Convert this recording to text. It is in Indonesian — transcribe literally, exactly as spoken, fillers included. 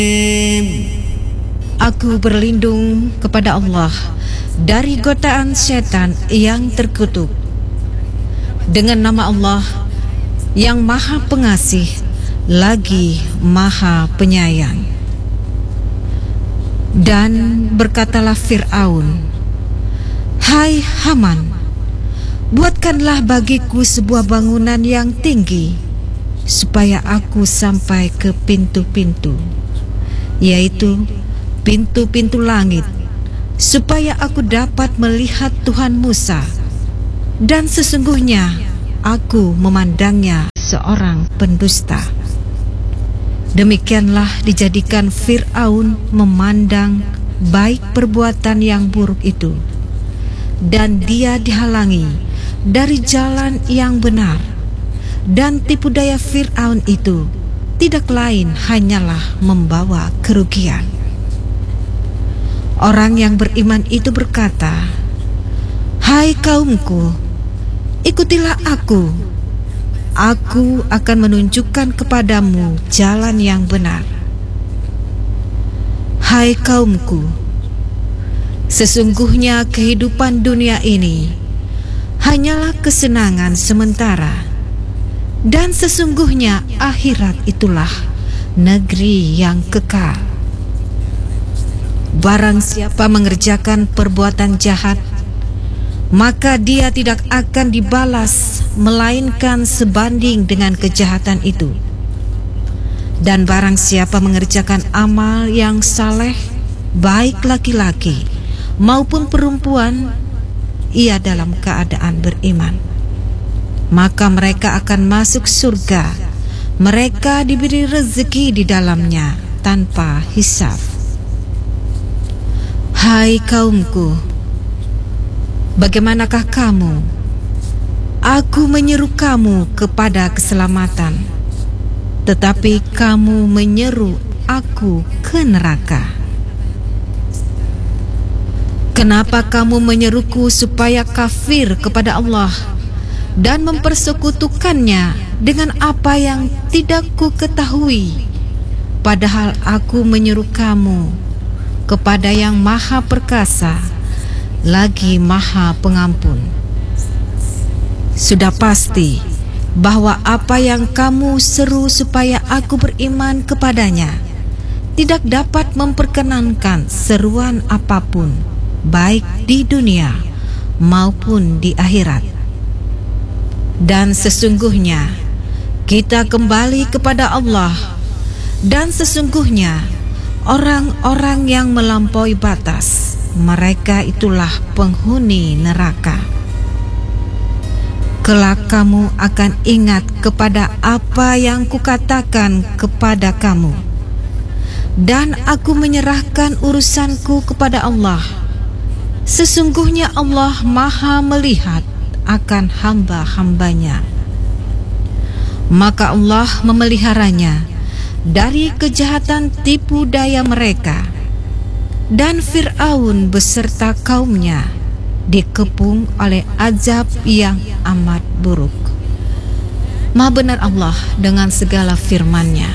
Aku berlindung kepada Allah dari godaan setan yang terkutuk. Dengan nama Allah yang Maha Pengasih lagi Maha Penyayang. Dan berkatalah Fir'aun, "Hai Haman, buatkanlah bagiku sebuah bangunan yang tinggi, supaya aku sampai ke pintu-pintu, yaitu pintu-pintu langit, supaya aku dapat melihat Tuhan Musa. Dan sesungguhnya aku memandangnya seorang pendusta." Demikianlah dijadikan Fir'aun memandang baik perbuatan yang buruk itu, dan dia dihalangi dari jalan yang benar. Dan tipu daya Fir'aun itu tidak lain hanyalah membawa kerugian. Orang yang beriman itu berkata, "Hai kaumku, ikutilah aku. Aku akan menunjukkan kepadamu jalan yang benar." Hai kaumku, sesungguhnya kehidupan dunia ini hanyalah kesenangan sementara, dan sesungguhnya akhirat itulah negeri yang kekal. Barang siapa mengerjakan perbuatan jahat, maka dia tidak akan dibalas melainkan sebanding dengan kejahatan itu. Dan barang siapa mengerjakan amal yang saleh, baik laki-laki maupun perempuan, ia dalam keadaan beriman, maka mereka akan masuk surga. Mereka diberi rezeki di dalamnya tanpa hisab. Hai kaumku, bagaimanakah kamu? Aku menyeru kamu kepada keselamatan, tetapi kamu menyeru aku ke neraka. Kenapa kamu menyeruku supaya kafir kepada Allah dan mempersekutukannya dengan apa yang tidak ku ketahui, padahal aku menyeru kamu kepada yang Maha Perkasa lagi Maha Pengampun? Sudah pasti bahwa apa yang kamu seru supaya aku beriman kepadanya tidak dapat memperkenankan seruan apapun, baik di dunia maupun di akhirat. Dan sesungguhnya kita kembali kepada Allah, dan sesungguhnya orang-orang yang melampaui batas, mereka itulah penghuni neraka. Kelak kamu akan ingat kepada apa yang kukatakan kepada kamu, dan aku menyerahkan urusanku kepada Allah. Sesungguhnya Allah Maha melihat akan hamba-hambanya, maka Allah memeliharanya dari kejahatan tipu daya mereka. Dan Fir'aun beserta kaumnya dikepung oleh azab yang amat buruk. Maha benar Allah dengan segala firman-Nya.